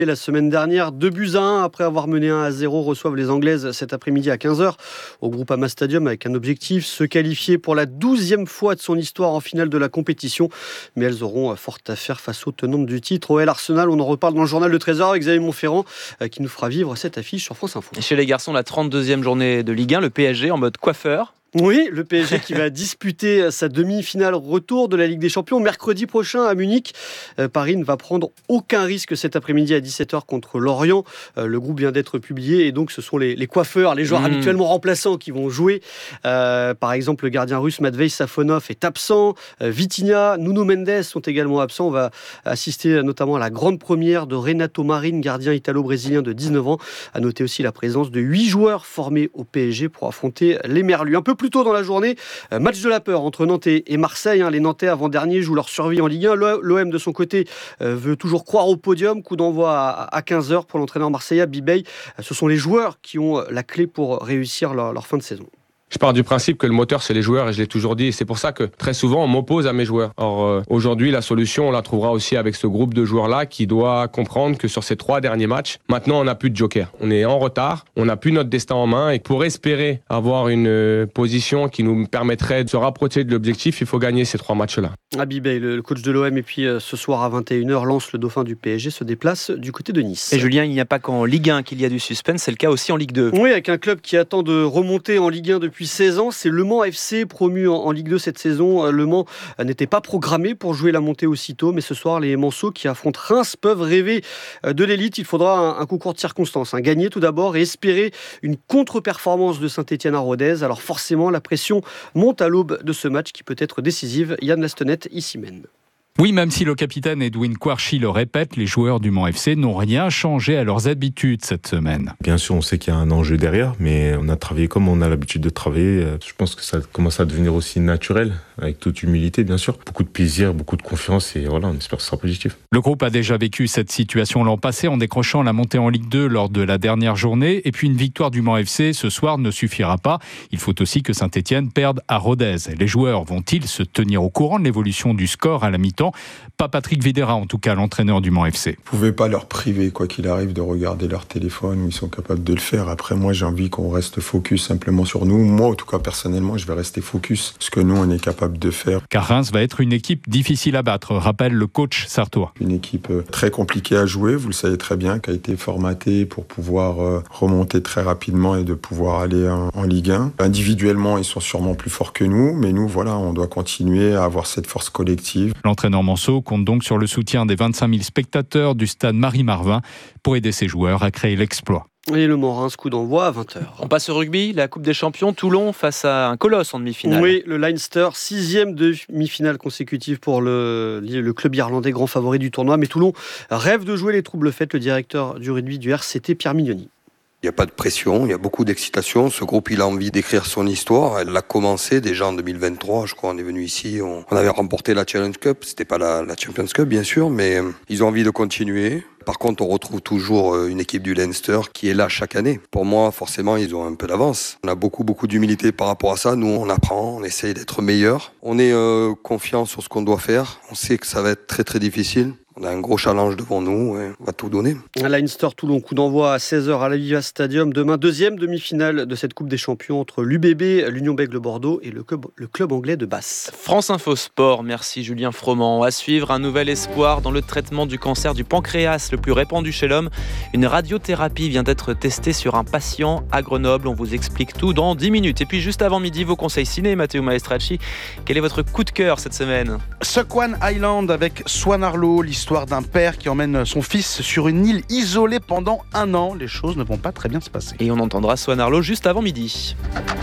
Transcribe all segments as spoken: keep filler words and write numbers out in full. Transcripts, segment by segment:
Et la semaine dernière, deux buts à un après avoir mené un à zéro, reçoivent les Anglaises cet après-midi à quinze heures au Groupama Stadium avec un objectif, se qualifier pour la douzième fois de son histoire en finale de la compétition. Mais elles auront fort à faire face aux tenantes du titre. O L Arsenal, on en reparle dans le journal de treize heures avec Xavier Montferrand qui nous fera vivre cette affiche sur France Info. Et chez les garçons, la trente-deuxième journée de Ligue un, le P S G en mode coiffeur. Oui, le P S G qui va disputer sa demi-finale retour de la Ligue des Champions mercredi prochain à Munich. Euh, Paris ne va prendre aucun risque cet après-midi à dix-sept heures contre Lorient. Euh, le groupe vient d'être publié et donc ce sont les, les coiffeurs, les joueurs mmh. habituellement remplaçants qui vont jouer. Euh, par exemple, le gardien russe Matvei Safonov est absent. Euh, Vitinha, Nuno Mendes sont également absents. On va assister notamment à la grande première de Renato Marin, gardien italo-brésilien de dix-neuf ans. À noter aussi la présence de huit joueurs formés au P S G pour affronter les Merlus. Un peu plus tôt dans la journée, match de la peur entre Nantes et Marseille. Les Nantais avant-derniers jouent leur survie en Ligue un. L'O M de son côté veut toujours croire au podium. Coup d'envoi à quinze heures pour l'entraîneur marseillais Bibey. Ce sont les joueurs qui ont la clé pour réussir leur, leur fin de saison. Je pars du principe que le moteur, c'est les joueurs et je l'ai toujours dit. Et c'est pour ça que très souvent, on m'oppose à mes joueurs. Or, euh, aujourd'hui, la solution, on la trouvera aussi avec ce groupe de joueurs-là qui doit comprendre que sur ces trois derniers matchs, maintenant, on n'a plus de joker. On est en retard, on n'a plus notre destin en main. Et pour espérer avoir une euh, position qui nous permettrait de se rapprocher de l'objectif, il faut gagner ces trois matchs-là. Habibey, le coach de l'O M, et puis euh, ce soir à vingt et une heures, Lens, le dauphin du P S G, se déplace du côté de Nice. Et Julien, il n'y a pas qu'en Ligue un qu'il y a du suspense, c'est le cas aussi en Ligue deux. Oui, avec un club qui attend de remonter en Ligue un depuis seize ans, c'est Le Mans F C, promu en, en Ligue deux cette saison. Le Mans n'était pas programmé pour jouer la montée aussitôt, mais ce soir, les Manceaux qui affrontent Reims peuvent rêver de l'élite. Il faudra un, un concours de circonstances. Hein. Gagner tout d'abord et espérer une contre-performance de Saint-Étienne à Rodez. Alors forcément, la pression monte à l'aube de ce match qui peut être décisive. Yann Lastenette, ici même. Oui, même si le capitaine Edwin Kouarchi le répète, les joueurs du Mans F C n'ont rien changé à leurs habitudes cette semaine. Bien sûr, on sait qu'il y a un enjeu derrière, mais on a travaillé comme on a l'habitude de travailler. Je pense que ça commence à devenir aussi naturel, avec toute humilité, bien sûr. Beaucoup de plaisir, beaucoup de confiance, et voilà, on espère que ce sera positif. Le groupe a déjà vécu cette situation l'an passé en décrochant la montée en Ligue deux lors de la dernière journée. Et puis une victoire du Mans F C ce soir ne suffira pas. Il faut aussi que Saint-Étienne perde à Rodez. Les joueurs vont-ils se tenir au courant de l'évolution du score à la mi-temps ? Pas Patrick Videra, en tout cas, l'entraîneur du Mans F C. Vous ne pouvez pas leur priver, quoi qu'il arrive, de regarder leur téléphone, où ils sont capables de le faire. Après, moi, j'ai envie qu'on reste focus simplement sur nous. Moi, en tout cas, personnellement, je vais rester focus sur ce que nous, on est capable de faire. Car Reims va être une équipe difficile à battre, rappelle le coach sartois. Une équipe très compliquée à jouer, vous le savez très bien, qui a été formatée pour pouvoir remonter très rapidement et de pouvoir aller en, en Ligue un. Individuellement, ils sont sûrement plus forts que nous, mais nous, voilà, on doit continuer à avoir cette force collective. L'entraîneur Manceau compte donc sur le soutien des vingt-cinq mille spectateurs du stade Marie-Marvin pour aider ses joueurs à créer l'exploit. Et le Mans-Reims, coup d'envoi à vingt heures. On passe au rugby, la Coupe des Champions, Toulon face à un colosse en demi-finale. Oui, le Leinster, sixième demi-finale consécutive pour le, le club irlandais grand favori du tournoi. Mais Toulon rêve de jouer les troubles faits. Le directeur du rugby du R C T, Pierre Mignoni. Il n'y a pas de pression, il y a beaucoup d'excitation. Ce groupe, il a envie d'écrire son histoire. Elle l'a commencé déjà en deux mille vingt-trois. Je crois on est venu ici, on, on avait remporté la Challenge Cup. C'était pas la, la Champions Cup, bien sûr, mais euh, ils ont envie de continuer. Par contre, on retrouve toujours une équipe du Leinster qui est là chaque année. Pour moi, forcément, ils ont un peu d'avance. On a beaucoup, beaucoup d'humilité par rapport à ça. Nous, on apprend, on essaye d'être meilleurs. On est euh, confiant sur ce qu'on doit faire. On sait que ça va être très, très difficile. On a un gros challenge devant nous et on va tout donner. Leinster Toulon, coup d'envoi à seize heures à l'Aviva Stadium. Demain, deuxième demi-finale de cette Coupe des Champions entre l'U B B, l'Union Bègles Bordeaux et le club, le club anglais de Basse. France Info Sport, merci Julien Froment. À suivre, un nouvel espoir dans le traitement du cancer du pancréas, le plus répandu chez l'homme. Une radiothérapie vient d'être testée sur un patient à Grenoble. On vous explique tout dans dix minutes. Et puis juste avant midi, vos conseils ciné, Matteo Maestracci. Quel est votre coup de cœur cette semaine ? Sukhoon Island avec Swan Arlo, l'histoire d'un père qui emmène son fils sur une île isolée pendant un an. Les choses ne vont pas très bien se passer. Et on entendra Swan Arlo juste avant midi.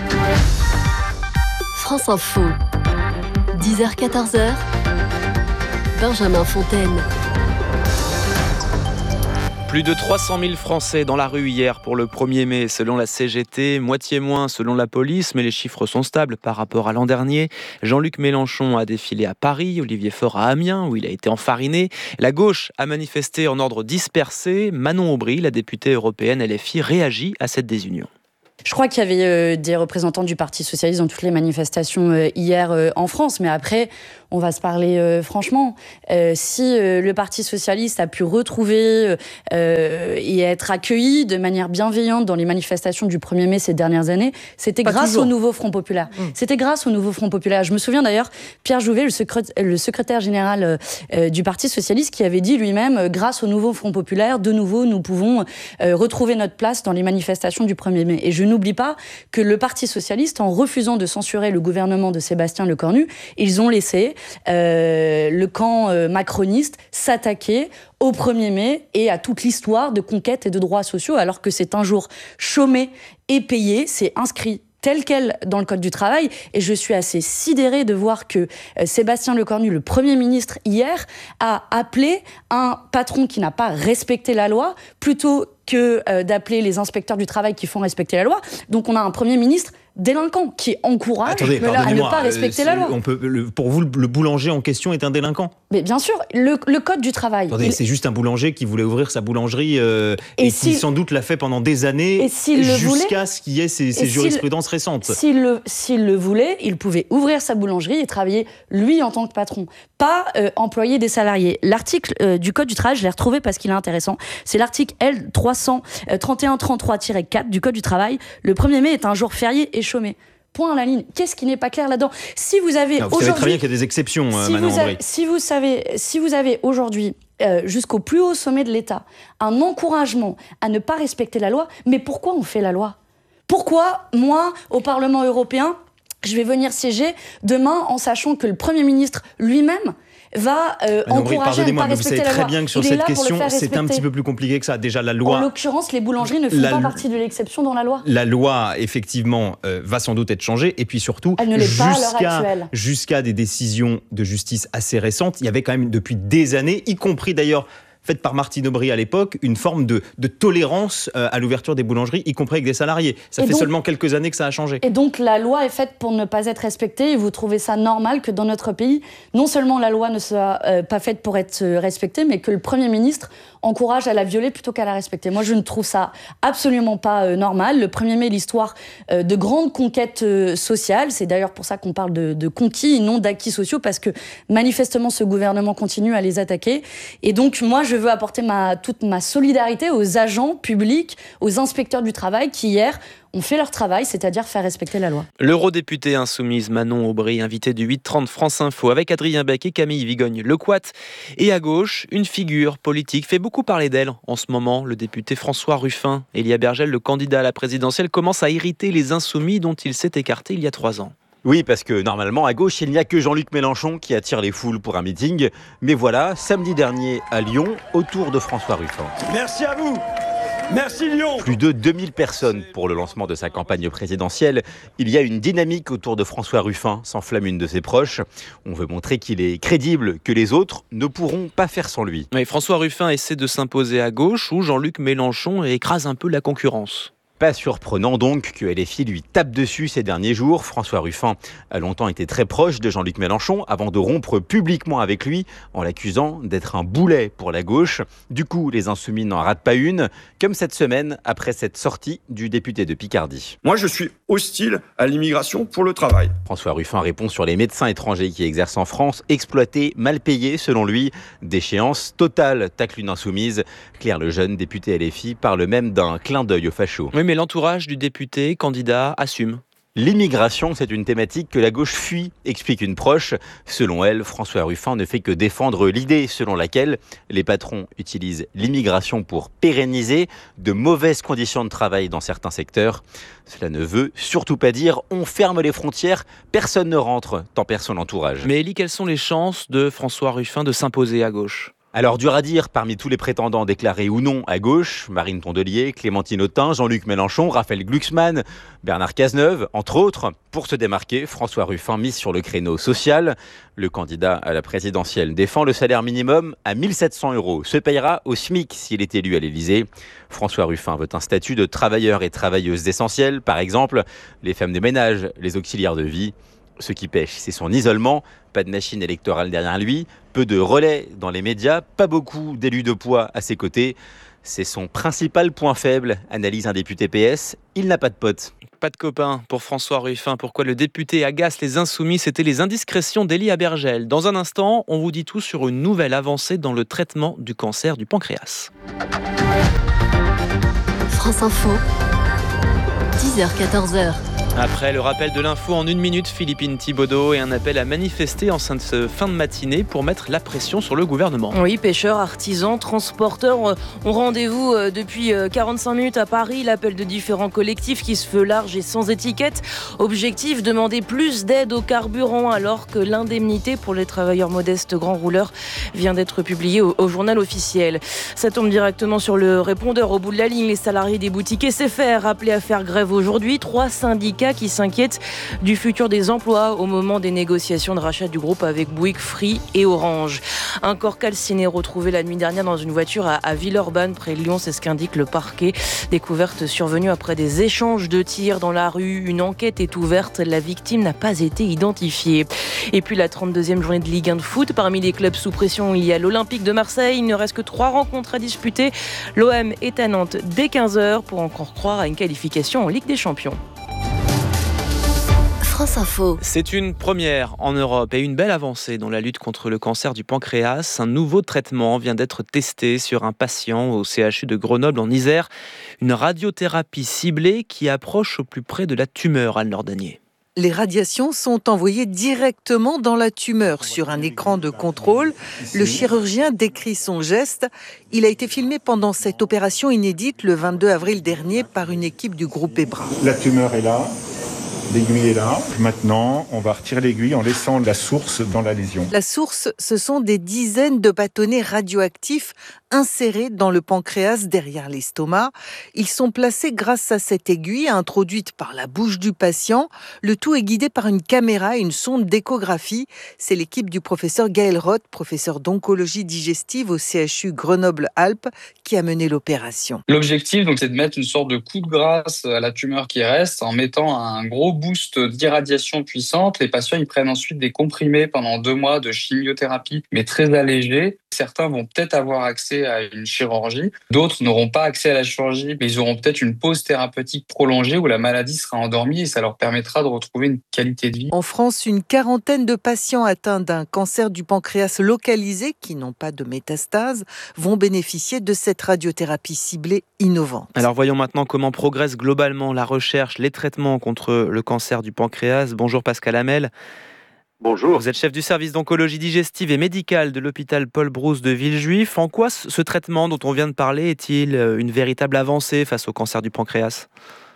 France Info, dix heures quatorze heures, Benjamin Fontaine. Plus de trois cent mille Français dans la rue hier pour le premier mai, selon la C G T, moitié moins selon la police, mais les chiffres sont stables par rapport à l'an dernier. Jean-Luc Mélenchon a défilé à Paris, Olivier Faure à Amiens, où il a été enfariné. La gauche a manifesté en ordre dispersé. Manon Aubry, la députée européenne L F I, réagit à cette désunion. Je crois qu'il y avait euh, des représentants du Parti Socialiste dans toutes les manifestations euh, hier euh, en France, mais après, on va se parler euh, franchement. Euh, si euh, le Parti socialiste a pu retrouver euh, et être accueilli de manière bienveillante dans les manifestations du premier mai ces dernières années, c'était Pas grâce toujours. au nouveau Front populaire. Mmh. C'était grâce au nouveau Front populaire. Je me souviens d'ailleurs, Pierre Jouvet, le, secré- le secrétaire général euh, du Parti socialiste, qui avait dit lui-même, euh, grâce au nouveau Front populaire, de nouveau, nous pouvons euh, retrouver notre place dans les manifestations du premier mai. Et je n'oublie pas que le Parti socialiste, en refusant de censurer le gouvernement de Sébastien Lecornu, ils ont laissé euh, le camp euh, macroniste s'attaquer au premier mai et à toute l'histoire de conquête et de droits sociaux, alors que c'est un jour chômé et payé, c'est inscrit tel quel dans le Code du travail. Et je suis assez sidérée de voir que euh, Sébastien Lecornu, le Premier ministre, hier, a appelé un patron qui n'a pas respecté la loi, plutôt que euh, d'appeler les inspecteurs du travail qui font respecter la loi. Donc on a un Premier ministre délinquant qui encourage Attendez, à ne pas respecter euh, la loi. On peut, le, pour vous, le boulanger en question est un délinquant ? Mais bien sûr, le, le Code du travail... Attendez, il... c'est juste un boulanger qui voulait ouvrir sa boulangerie euh, et, et qui sans doute l'a fait pendant des années jusqu'à ce qu'il y ait ces, ces jurisprudences s'il, récentes. S'il le, s'il le voulait, il pouvait ouvrir sa boulangerie et travailler lui en tant que patron, pas euh, employer des salariés. L'article euh, du Code du travail, je l'ai retrouvé parce qu'il est intéressant, c'est l'article L trois cent trente et un trente-trois tiret quatre du Code du travail. Le premier mai est un jour férié et chômé. Point à la ligne. Qu'est-ce qui n'est pas clair là-dedans ? Si vous avez non, vous savez très bien qu'il y a des exceptions, si Manon vous, André. Si vous savez, si vous avez aujourd'hui, euh, jusqu'au plus haut sommet de l'État, un encouragement à ne pas respecter la loi, mais pourquoi on fait la loi ? Pourquoi, moi, au Parlement européen, je vais venir siéger demain en sachant que le Premier ministre lui-même va euh, encourager à ne pas respecter la loi. Vous savez très bien que sur cette question, c'est un petit peu plus compliqué que ça. Déjà, la loi... En l'occurrence, les boulangeries ne font la, pas partie de l'exception dans la loi. La loi, effectivement, euh, va sans doute être changée. Et puis surtout, elle ne l'est pas à l'heure actuelle. Jusqu'à des décisions de justice assez récentes, il y avait quand même depuis des années, y compris d'ailleurs... faite par Martine Aubry à l'époque, une forme de, de tolérance euh, à l'ouverture des boulangeries, y compris avec des salariés. Ça et fait donc, seulement quelques années que ça a changé. Et donc la loi est faite pour ne pas être respectée, et vous trouvez ça normal que dans notre pays, non seulement la loi ne soit euh, pas faite pour être respectée, mais que le Premier ministre encourage à la violer plutôt qu'à la respecter. Moi, je ne trouve ça absolument pas euh, normal. Le premier mai, l'histoire euh, de grandes conquêtes euh, sociales, c'est d'ailleurs pour ça qu'on parle de, de conquis et non d'acquis sociaux, parce que manifestement, ce gouvernement continue à les attaquer. Et donc, moi, je veux apporter ma, toute ma solidarité aux agents publics, aux inspecteurs du travail qui, hier, ont fait leur travail, c'est-à-dire faire respecter la loi. L'eurodéputée insoumise Manon Aubry, invitée du huit trente France Info, avec Adrien Beck et Camille Vigogne-Lequat. Et à gauche, une figure politique fait beaucoup parler d'elle en ce moment. Le député François Ruffin. Élia Bergel, le candidat à la présidentielle, commence à irriter les insoumis dont il s'est écarté il y a trois ans. Oui, parce que normalement, à gauche, il n'y a que Jean-Luc Mélenchon qui attire les foules pour un meeting. Mais voilà, samedi dernier à Lyon, autour de François Ruffin. Merci à vous. Merci Lyon. Plus de deux mille personnes pour le lancement de sa campagne présidentielle. Il y a une dynamique autour de François Ruffin, s'enflamme une de ses proches. On veut montrer qu'il est crédible, que les autres ne pourront pas faire sans lui. Oui, François Ruffin essaie de s'imposer à gauche, où Jean-Luc Mélenchon écrase un peu la concurrence. Pas surprenant donc que L F I lui tape dessus ces derniers jours. François Ruffin a longtemps été très proche de Jean-Luc Mélenchon avant de rompre publiquement avec lui en l'accusant d'être un boulet pour la gauche. Du coup, les Insoumis n'en ratent pas une, comme cette semaine après cette sortie du député de Picardie. Moi, je suis hostile à l'immigration pour le travail. François Ruffin répond sur les médecins étrangers qui exercent en France, exploités, mal payés selon lui. Déchéance totale, tacle une insoumise. Claire Lejeune, député L F I, parle même d'un clin d'œil aux fachos. Oui, mais l'entourage du député candidat assume. L'immigration, c'est une thématique que la gauche fuit, explique une proche. Selon elle, François Ruffin ne fait que défendre l'idée selon laquelle les patrons utilisent l'immigration pour pérenniser de mauvaises conditions de travail dans certains secteurs. Cela ne veut surtout pas dire on ferme les frontières, personne ne rentre, tant perd son entourage. Mais Elie, quelles sont les chances de François Ruffin de s'imposer à gauche ? Alors, dur à dire, parmi tous les prétendants déclarés ou non à gauche, Marine Tondelier, Clémentine Autain, Jean-Luc Mélenchon, Raphaël Glucksmann, Bernard Cazeneuve, entre autres. Pour se démarquer, François Ruffin mise sur le créneau social. Le candidat à la présidentielle défend le salaire minimum à mille sept cents euros. Se payera au SMIC s'il est élu à l'Élysée. François Ruffin veut un statut de travailleurs et travailleuses essentielles, par exemple les femmes de ménage, les auxiliaires de vie. Ce qui pêche, c'est son isolement, pas de machine électorale derrière lui, peu de relais dans les médias, pas beaucoup d'élus de poids à ses côtés. C'est son principal point faible, analyse un député P S, il n'a pas de potes. Pas de copain pour François Ruffin. Pourquoi le député agace les insoumis? C'était les indiscrétions d'Élie Abergel. Dans un instant, on vous dit tout sur une nouvelle avancée dans le traitement du cancer du pancréas. France Info, dix heures quatorze heures. Après le rappel de l'info en une minute, Philippine Thibaudot et un appel à manifester en cette fin de matinée pour mettre la pression sur le gouvernement. Oui, pêcheurs, artisans, transporteurs ont rendez-vous depuis quarante-cinq minutes à Paris. L'appel de différents collectifs qui se veut large et sans étiquette. Objectif, demander plus d'aide au carburant alors que l'indemnité pour les travailleurs modestes grands rouleurs vient d'être publiée au, au journal officiel. Ça tombe directement sur le répondeur au bout de la ligne. Les salariés des boutiques S F R appelés à faire grève aujourd'hui. Trois syndicats qui s'inquiètent du futur des emplois au moment des négociations de rachat du groupe avec Bouygues, Free et Orange. Un corps calciné retrouvé la nuit dernière dans une voiture à, à Villeurbanne, près de Lyon, c'est ce qu'indique le parquet. Découverte survenue après des échanges de tirs dans la rue. Une enquête est ouverte, la victime n'a pas été identifiée. Et puis la trente-deuxième journée de Ligue un de foot. Parmi les clubs sous pression, il y a l'Olympique de Marseille. Il ne reste que trois rencontres à disputer. L'O M est à Nantes dès quinze heures pour encore croire à une qualification en Ligue des Champions. France Info. C'est une première en Europe et une belle avancée dans la lutte contre le cancer du pancréas. Un nouveau traitement vient d'être testé sur un patient au C H U de Grenoble en Isère. Une radiothérapie ciblée qui approche au plus près de la tumeur, Anne Lordanier. Les radiations sont envoyées directement dans la tumeur sur un écran de contrôle. Le chirurgien décrit son geste. Il a été filmé pendant cette opération inédite le vingt-deux avril dernier par une équipe du groupe EBRA. La tumeur est là. L'aiguille est là. Maintenant, on va retirer l'aiguille en laissant la source dans la lésion. La source, ce sont des dizaines de bâtonnets radioactifs insérés dans le pancréas derrière l'estomac. Ils sont placés grâce à cette aiguille introduite par la bouche du patient. Le tout est guidé par une caméra et une sonde d'échographie. C'est l'équipe du professeur Gaël Roth, professeur d'oncologie digestive au C H U Grenoble-Alpes, qui a mené l'opération. L'objectif, donc, c'est de mettre une sorte de coup de grâce à la tumeur qui reste en mettant un gros boost d'irradiation puissante. Les patients ils prennent ensuite des comprimés pendant deux mois de chimiothérapie, mais très allégés. Certains vont peut-être avoir accès à une chirurgie, d'autres n'auront pas accès à la chirurgie, mais ils auront peut-être une pause thérapeutique prolongée où la maladie sera endormie et ça leur permettra de retrouver une qualité de vie. En France, une quarantaine de patients atteints d'un cancer du pancréas localisé, qui n'ont pas de métastase, vont bénéficier de cette radiothérapie ciblée innovante. Alors voyons maintenant comment progresse globalement la recherche, les traitements contre le cancer du pancréas. Bonjour Pascal Hamel. Bonjour. Vous êtes chef du service d'oncologie digestive et médicale de l'hôpital Paul Brousse de Villejuif. En quoi ce traitement dont on vient de parler est-il une véritable avancée face au cancer du pancréas ?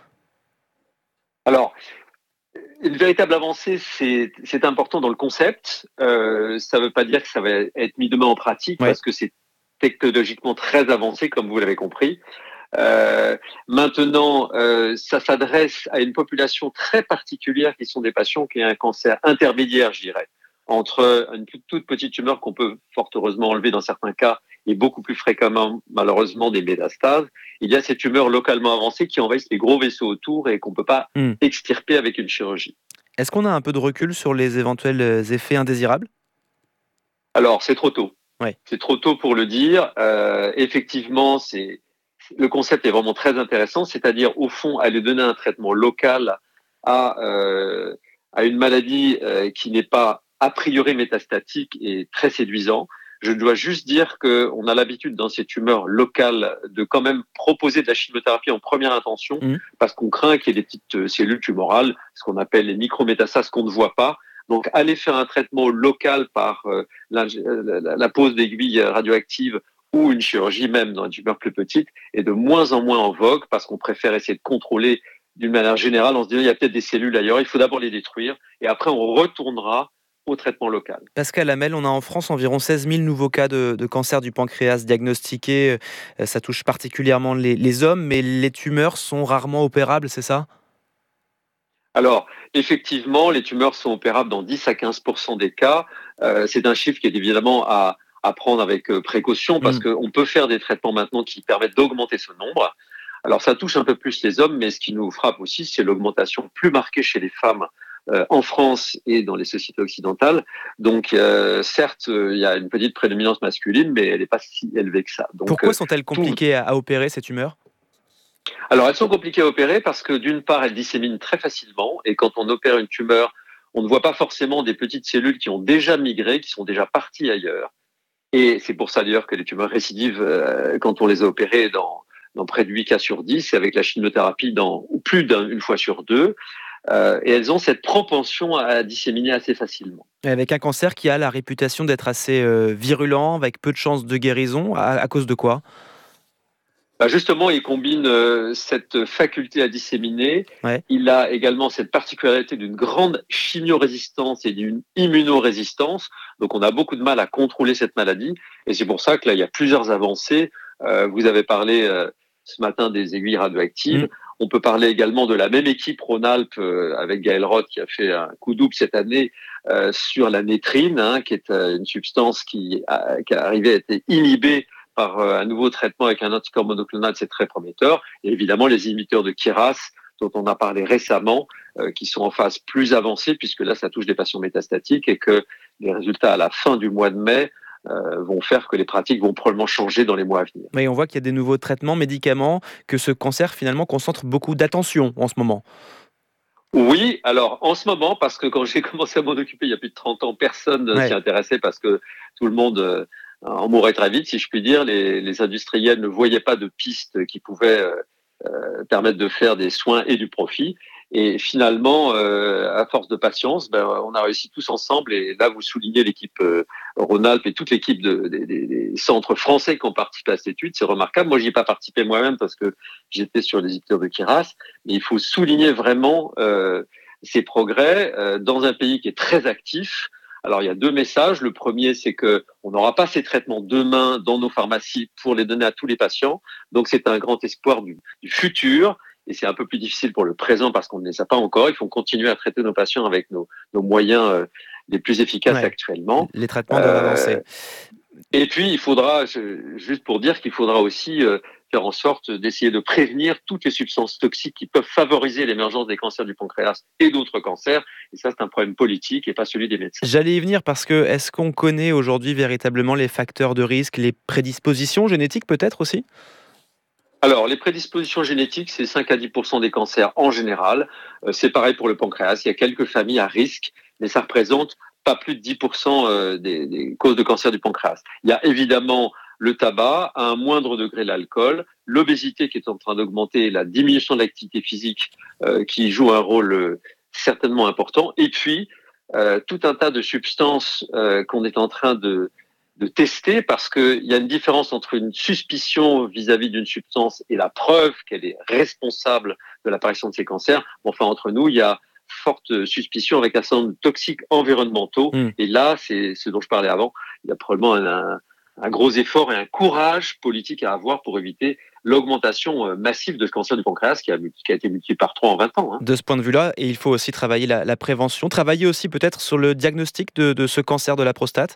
Alors, une véritable avancée, c'est, c'est important dans le concept. Euh, ça ne veut pas dire que ça va être mis demain en pratique, ouais. Parce que c'est technologiquement très avancé, comme vous l'avez compris. Euh, maintenant, euh, ça s'adresse à une population très particulière qui sont des patients qui ont un cancer intermédiaire, je dirais, entre une toute petite tumeur qu'on peut fort heureusement enlever dans certains cas et beaucoup plus fréquemment, malheureusement, des métastases. Il y a ces tumeurs localement avancées qui envahissent les gros vaisseaux autour et qu'on ne peut pas mmh. extirper avec une chirurgie. Est-ce qu'on a un peu de recul sur les éventuels effets indésirables ? Alors, c'est trop tôt. Ouais. C'est trop tôt pour le dire. Euh, effectivement, c'est le concept est vraiment très intéressant, c'est-à-dire au fond aller donner un traitement local à euh, à une maladie euh, qui n'est pas a priori métastatique et très séduisant. Je dois juste dire que on a l'habitude dans ces tumeurs locales de quand même proposer de la chimiothérapie en première intention mmh. parce qu'on craint qu'il y ait des petites cellules tumorales, ce qu'on appelle les micrométastases qu'on ne voit pas. Donc aller faire un traitement local par euh, la, la, la pose d'aiguilles radioactives ou une chirurgie même dans une tumeur plus petite est de moins en moins en vogue parce qu'on préfère essayer de contrôler d'une manière générale en se disant il y a peut-être des cellules ailleurs, il faut d'abord les détruire et après on retournera au traitement local. Pascal Hamel, on a en France environ seize mille nouveaux cas de, de cancer du pancréas diagnostiqués. Ça touche particulièrement les, les hommes, mais les tumeurs sont rarement opérables, c'est ça ? Alors, effectivement, les tumeurs sont opérables dans dix à quinze pour cent des cas. Euh, c'est un chiffre qui est évidemment à à prendre avec précaution parce mmh. qu'on peut faire des traitements maintenant qui permettent d'augmenter ce nombre. Alors ça touche un peu plus les hommes, mais ce qui nous frappe aussi, c'est l'augmentation plus marquée chez les femmes euh, en France et dans les sociétés occidentales. Donc euh, certes, il euh, y a une petite prédominance masculine, mais elle n'est pas si élevée que ça. Donc, Pourquoi euh, sont-elles compliquées tout... à opérer ces tumeurs ? Alors, elles sont compliquées à opérer parce que d'une part, elles disséminent très facilement et quand on opère une tumeur, on ne voit pas forcément des petites cellules qui ont déjà migré, qui sont déjà parties ailleurs. Et c'est pour ça d'ailleurs que les tumeurs récidivent euh, quand on les a opérées dans, dans près de huit cas sur dix, et avec la chimiothérapie dans ou plus d'une fois sur deux. Euh, et elles ont cette propension à disséminer assez facilement. Et avec un cancer qui a la réputation d'être assez euh, virulent, avec peu de chances de guérison, à, à cause de quoi ? Bah justement, il combine euh, cette faculté à disséminer. Ouais. Il a également cette particularité d'une grande chimiorésistance et d'une immunorésistance. Donc, on a beaucoup de mal à contrôler cette maladie. Et c'est pour ça que là, il y a plusieurs avancées. Euh, vous avez parlé euh, ce matin des aiguilles radioactives. Mmh. On peut parler également de la même équipe Rhône-Alpes euh, avec Gaël Roth qui a fait un coup double cette année euh, sur la nétrine, hein, qui est euh, une substance qui, a, qui est arrivée à être inhibée par euh, un nouveau traitement avec un anticorps monoclonal, c'est très prometteur. Et évidemment, les inhibiteurs de Kiras, dont on a parlé récemment, euh, qui sont en phase plus avancée, puisque là, ça touche des patients métastatiques et que les résultats à la fin du mois de mai Euh, vont faire que les pratiques vont probablement changer dans les mois à venir. Mais on voit qu'il y a des nouveaux traitements, médicaments, que ce cancer finalement concentre beaucoup d'attention en ce moment. Oui, alors en ce moment, parce que quand j'ai commencé à m'en occuper il y a plus de trente ans, personne ne ouais. s'y intéressait parce que tout le monde euh, en mourait très vite, si je puis dire. Les, les industriels ne voyaient pas de pistes qui pouvaient euh, euh, permettre de faire des soins et du profit. Et finalement, euh, à force de patience, ben, on a réussi tous ensemble. Et là, vous soulignez l'équipe euh, Rhône-Alpes et toute l'équipe de, de, de, des centres français qui ont participé à cette étude. C'est remarquable. Moi, j'y ai pas participé moi-même parce que j'étais sur les inhibiteurs de Kiras. Mais il faut souligner vraiment euh, ces progrès euh, dans un pays qui est très actif. Alors, il y a deux messages. Le premier, c'est que on n'aura pas ces traitements demain dans nos pharmacies pour les donner à tous les patients. Donc, c'est un grand espoir du, du futur. Et c'est un peu plus difficile pour le présent parce qu'on ne les a pas encore. Il faut continuer à traiter nos patients avec nos, nos moyens euh, les plus efficaces ouais. actuellement. Les traitements doivent euh, avancer. Et puis, il faudra, juste pour dire qu'il faudra aussi euh, faire en sorte d'essayer de prévenir toutes les substances toxiques qui peuvent favoriser l'émergence des cancers du pancréas et d'autres cancers. Et ça, c'est un problème politique et pas celui des médecins. J'allais y venir parce que est-ce qu'on connaît aujourd'hui véritablement les facteurs de risque, les prédispositions génétiques peut-être aussi ? Alors, les prédispositions génétiques, c'est cinq à dix pour cent des cancers en général. Euh, c'est pareil pour le pancréas. Il y a quelques familles à risque, mais ça représente pas plus de dix pour cent des, des causes de cancer du pancréas. Il y a évidemment le tabac, à un moindre degré l'alcool, l'obésité qui est en train d'augmenter, la diminution de l'activité physique euh, qui joue un rôle euh, certainement important, et puis euh, tout un tas de substances euh, qu'on est en train de de tester parce qu'il y a une différence entre une suspicion vis-à-vis d'une substance et la preuve qu'elle est responsable de l'apparition de ces cancers. Enfin, entre nous, il y a forte suspicion avec un certain nombre de toxiques environnementaux. Mmh. Et là, c'est ce dont je parlais avant, il y a probablement un, un, un gros effort et un courage politique à avoir pour éviter l'augmentation massive de ce cancer du pancréas qui a, qui a été multiplié par trois en vingt ans. Hein. De ce point de vue-là, et il faut aussi travailler la, la prévention, travailler aussi peut-être sur le diagnostic de, de ce cancer de la prostate.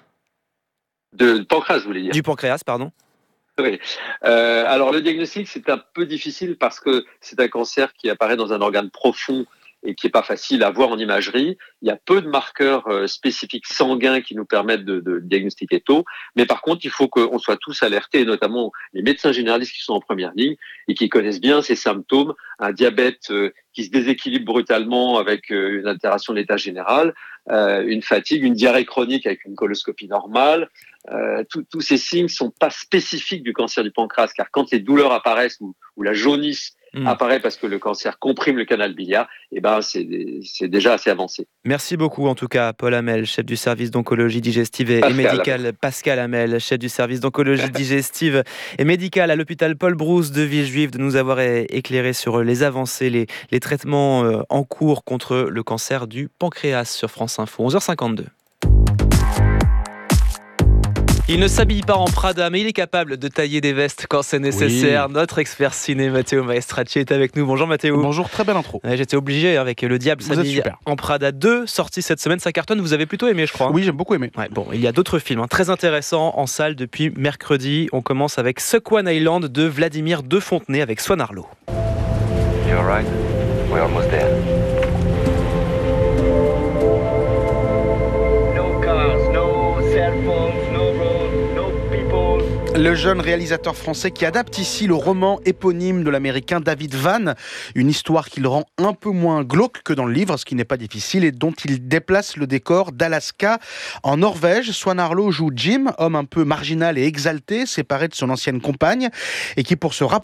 De pancréas, vous voulez dire ? Du pancréas, pardon. Oui. Euh, alors, le diagnostic, c'est un peu difficile parce que c'est un cancer qui apparaît dans un organe profond et qui n'est pas facile à voir en imagerie. Il y a peu de marqueurs euh, spécifiques sanguins qui nous permettent de, de diagnostiquer tôt. Mais par contre, il faut qu'on soit tous alertés, et notamment les médecins généralistes qui sont en première ligne et qui connaissent bien ces symptômes. Un diabète euh, qui se déséquilibre brutalement avec euh, une altération de l'état général, euh, une fatigue, une diarrhée chronique avec une coloscopie normale. Euh, tous ces signes ne sont pas spécifiques du cancer du pancréas, car quand les douleurs apparaissent ou, ou la jaunisse mmh. apparaît parce que le cancer comprime le canal biliaire, eh ben c'est, c'est déjà assez avancé. Merci beaucoup en tout cas Paul Hamel, chef du service d'oncologie digestive et, et médicale. Pascal Hamel, chef du service d'oncologie digestive et médicale à l'hôpital Paul Brousse de Villejuif, de nous avoir éclairé sur les avancées, les, les traitements en cours contre le cancer du pancréas sur France Info. onze heures cinquante-deux. Il ne s'habille pas en Prada, mais il est capable de tailler des vestes quand c'est nécessaire. Oui. Notre expert ciné, Matteo Maestracci, est avec nous. Bonjour Matteo. Bonjour, très belle intro. Ouais, j'étais obligé avec Le Diable s'habille en Prada deux, sorti cette semaine. Ça cartonne, vous avez plutôt aimé, je crois. Oui, j'ai beaucoup aimé. Ouais, bon, il y a d'autres films hein, très intéressants en salle depuis mercredi. On commence avec Suck-One Island de Vladimir De Fontenay avec Swan Arlo. You're right. We're almost there. Le jeune réalisateur français qui adapte ici le roman éponyme de l'américain David Vann, une histoire qu'il rend un peu moins glauque que dans le livre, ce qui n'est pas difficile, et dont il déplace le décor d'Alaska en Norvège. Swan Arlo joue Jim, homme un peu marginal et exalté, séparé de son ancienne compagne, et qui pour se rapprocher